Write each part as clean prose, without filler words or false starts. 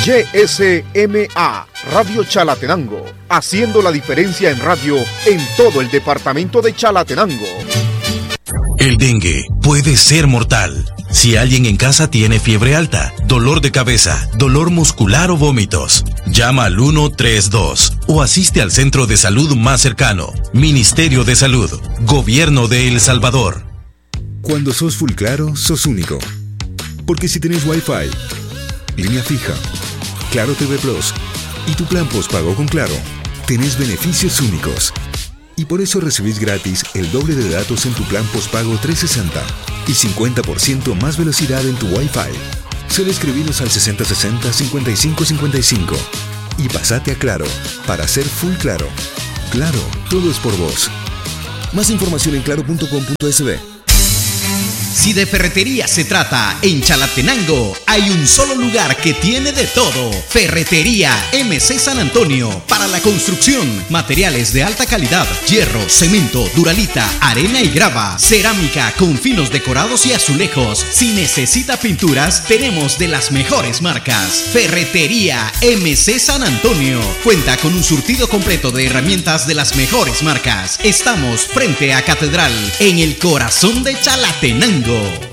YSMA, Radio Chalatenango, haciendo la diferencia en radio en todo el departamento de Chalatenango. El dengue puede ser mortal. Si alguien en casa tiene fiebre alta, dolor de cabeza, dolor muscular o vómitos, llama al 132 o asiste al centro de salud más cercano. Ministerio de Salud, Gobierno de El Salvador. Cuando sos full claro, sos único. Porque si tenés Wi-Fi, línea fija, Claro TV Plus y tu plan postpago con Claro, tenés beneficios únicos. Y por eso recibís gratis el doble de datos en tu plan postpago 360 y 50% más velocidad en tu Wi-Fi. Solo escribinos al 6060-5555 y pasate a Claro para ser full claro. Claro, todo es por vos. Más información en claro.com.sb. Si de ferretería se trata, en Chalatenango hay un solo lugar que tiene de todo. Ferretería MC San Antonio. Para la construcción, materiales de alta calidad, hierro, cemento, duralita, arena y grava, cerámica con finos decorados y azulejos. Si necesita pinturas, tenemos de las mejores marcas. Ferretería MC San Antonio. Cuenta con un surtido completo de herramientas de las mejores marcas. Estamos frente a Catedral, en el corazón de Chalatenango.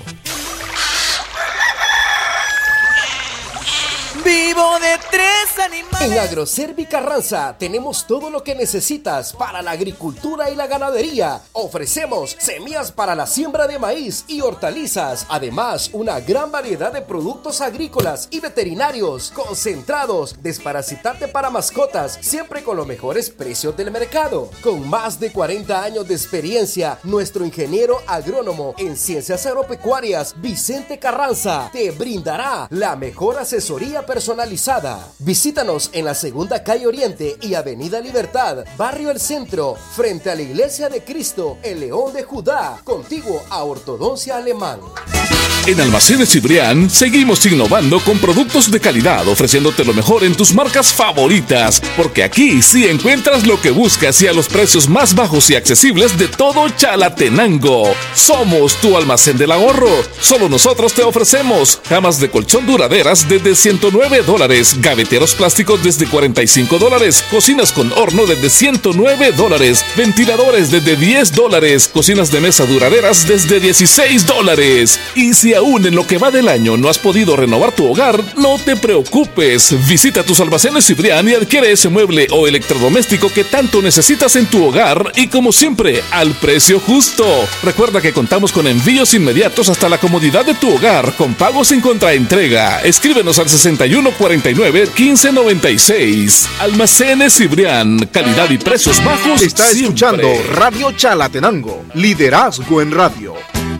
Vivo de tres animales. En Agroservi Carranza tenemos todo lo que necesitas para la agricultura y la ganadería. Ofrecemos semillas para la siembra de maíz y hortalizas. Además, una gran variedad de productos agrícolas y veterinarios, concentrados, desparasitante para mascotas, siempre con los mejores precios del mercado. Con más de 40 años de experiencia, nuestro ingeniero agrónomo en ciencias agropecuarias, Vicente Carranza, te brindará la mejor asesoría personalizada. Visítanos en la Segunda Calle Oriente y Avenida Libertad, Barrio El Centro, frente a la Iglesia de Cristo, el León de Judá, contiguo a Ortodoncia Alemán. En Almacenes Cibrián seguimos innovando con productos de calidad, ofreciéndote lo mejor en tus marcas favoritas, porque aquí sí encuentras lo que buscas y a los precios más bajos y accesibles de todo Chalatenango. Somos tu almacén del ahorro. Solo nosotros te ofrecemos camas de colchón duraderas desde $109, gaveteros plásticos desde $45, cocinas con horno desde $109, ventiladores desde $10, cocinas de mesa duraderas desde $16. Y si aún en lo que va del año no has podido renovar tu hogar, no te preocupes. Visita tus almacenes Cibrián y adquiere ese mueble o electrodoméstico que tanto necesitas en tu hogar y, como siempre, al precio justo. Recuerda que contamos con envíos inmediatos hasta la comodidad de tu hogar, con pagos sin contraentrega. Escríbenos al 6149-1596. Almacenes Cibrián, calidad y precios bajos. Está siempre. escuchando Radio Chalatenango, liderazgo en radio.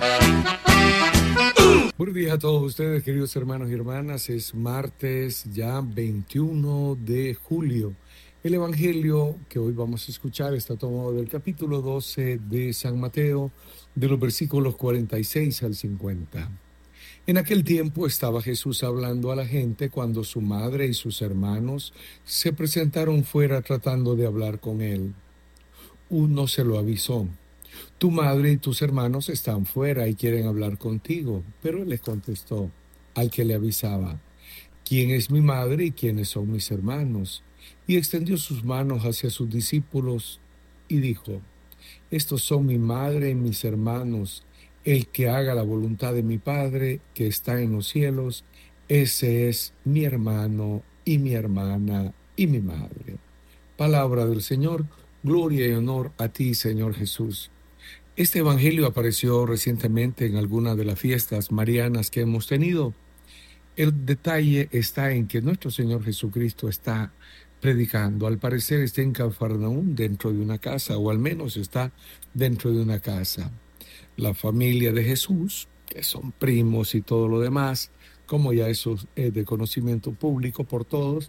Buenos días a todos ustedes, queridos hermanos y hermanas. Es martes ya 21 de julio. El evangelio que hoy vamos a escuchar está tomado del capítulo 12 de San Mateo, de los versículos 46 al 50. En aquel tiempo estaba Jesús hablando a la gente cuando su madre y sus hermanos se presentaron fuera tratando de hablar con él. Uno se lo avisó: tu madre y tus hermanos están fuera y quieren hablar contigo. Pero él les contestó al que le avisaba: ¿quién es mi madre y quiénes son mis hermanos? Y extendió sus manos hacia sus discípulos y dijo: estos son mi madre y mis hermanos. El que haga la voluntad de mi Padre que está en los cielos, ese es mi hermano y mi hermana y mi madre. Palabra del Señor. Gloria y honor a ti, Señor Jesús. Este evangelio apareció recientemente en alguna de las fiestas marianas que hemos tenido. El detalle está en que nuestro Señor Jesucristo está predicando. Al parecer está en Cafarnaúm, dentro de una casa, o al menos está dentro de una casa. La familia de Jesús, que son primos y todo lo demás, como ya eso es de conocimiento público por todos,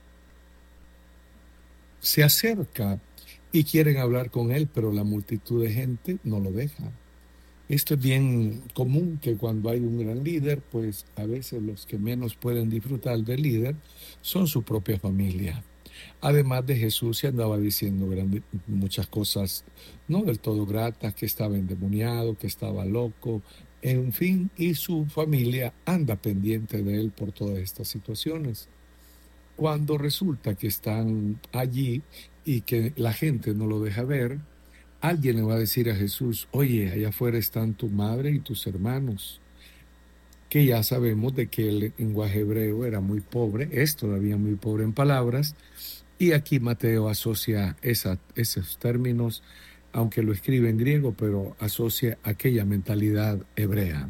se acerca y quieren hablar con él, pero la multitud de gente no lo deja. Esto es bien común, que cuando hay un gran líder, pues a veces los que menos pueden disfrutar del líder son su propia familia. Además de Jesús, se andaba diciendo muchas cosas no del todo gratas, que estaba endemoniado, que estaba loco, en fin, y su familia anda pendiente de él por todas estas situaciones. Cuando resulta que están allí y que la gente no lo deja ver, alguien le va a decir a Jesús, oye, allá afuera están tu madre y tus hermanos, que ya sabemos de que el lenguaje hebreo era muy pobre, es todavía muy pobre en palabras, y aquí Mateo asocia esos términos, aunque lo escribe en griego, pero asocia aquella mentalidad hebrea.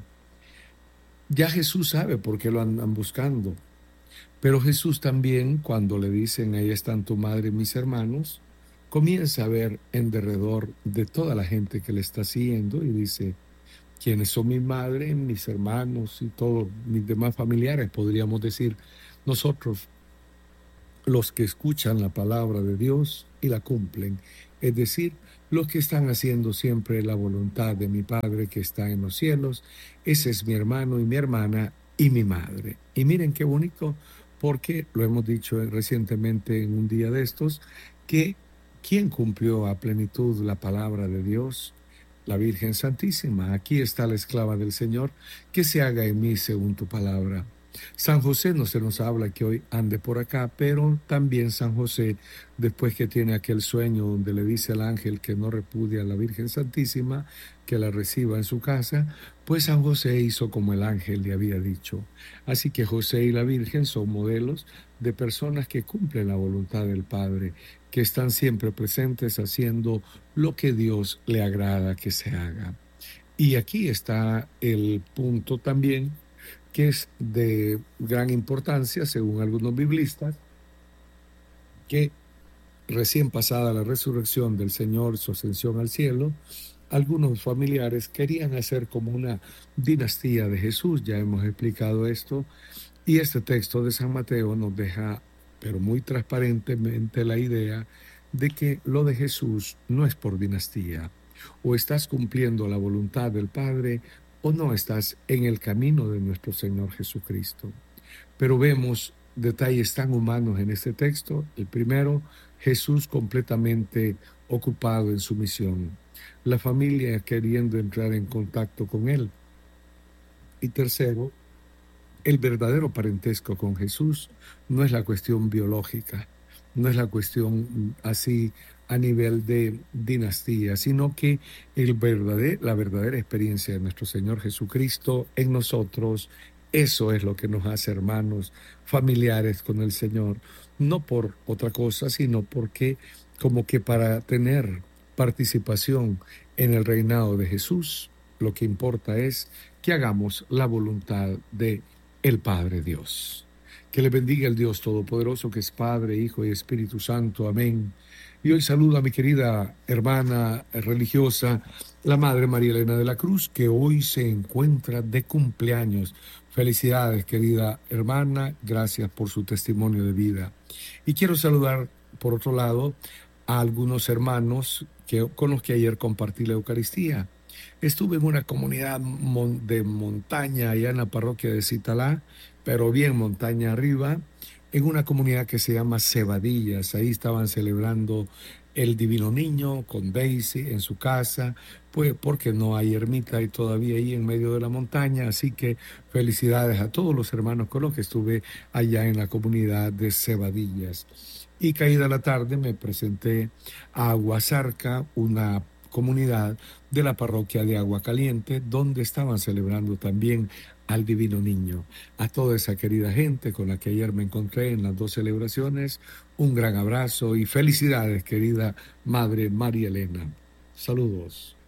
Ya Jesús sabe por qué lo andan buscando, pero Jesús también, cuando le dicen, ahí están tu madre y mis hermanos, comienza a ver en derredor de toda la gente que le está siguiendo y dice, ¿quiénes son mi madre, mis hermanos y todos mis demás familiares? Podríamos decir nosotros, los que escuchan la palabra de Dios y la cumplen, es decir, los que están haciendo siempre la voluntad de mi Padre que está en los cielos. Ese es mi hermano y mi hermana y mi madre. Y miren qué bonito, porque lo hemos dicho recientemente en un día de estos, que ¿quién cumplió a plenitud la palabra de Dios? La Virgen Santísima. Aquí está la esclava del Señor, que se haga en mí según tu palabra. San José no se nos habla que hoy ande por acá, pero también San José, después que tiene aquel sueño donde le dice al ángel que no repudia a la Virgen Santísima, que la reciba en su casa, pues San José hizo como el ángel le había dicho. Así que José y la Virgen son modelos de personas que cumplen la voluntad del Padre, que están siempre presentes haciendo lo que Dios le agrada que se haga. Y aquí está el punto también, que es de gran importancia, según algunos biblistas, que recién pasada la resurrección del Señor, su ascensión al cielo, algunos familiares querían hacer como una dinastía de Jesús, ya hemos explicado esto, y este texto de San Mateo nos deja, pero muy transparentemente, la idea de que lo de Jesús no es por dinastía. O estás cumpliendo la voluntad del Padre, o no estás en el camino de nuestro Señor Jesucristo. Pero vemos detalles tan humanos en este texto. El primero, Jesús completamente ocupado en su misión. La familia queriendo entrar en contacto con Él. Y tercero, el verdadero parentesco con Jesús no es la cuestión biológica, no es la cuestión así a nivel de dinastía, sino que la verdadera experiencia de nuestro Señor Jesucristo en nosotros, eso es lo que nos hace hermanos, familiares con el Señor, no por otra cosa, sino porque como que para tener participación en el reinado de Jesús, lo que importa es que hagamos la voluntad de el Padre Dios. Que le bendiga el Dios Todopoderoso, que es Padre, Hijo y Espíritu Santo. Amén. Y hoy saludo a mi querida hermana religiosa, la Madre María Elena de la Cruz, que hoy se encuentra de cumpleaños. Felicidades, querida hermana, gracias por su testimonio de vida. Y quiero saludar, por otro lado, a algunos hermanos con los que ayer compartí la Eucaristía. Estuve en una comunidad de montaña allá en la parroquia de Citalá, pero bien montaña arriba, en una comunidad que se llama Cebadillas. Ahí estaban celebrando el Divino Niño con Daisy en su casa, pues porque no hay ermita y todavía ahí en medio de la montaña. Así que felicidades a todos los hermanos con los que estuve allá en la comunidad de Cebadillas. Y caída la tarde me presenté a Aguasarca, una comunidad de la parroquia de Agua Caliente, donde estaban celebrando también al Divino Niño. A toda esa querida gente con la que ayer me encontré en las dos celebraciones, un gran abrazo y felicidades, querida Madre María Elena. Saludos.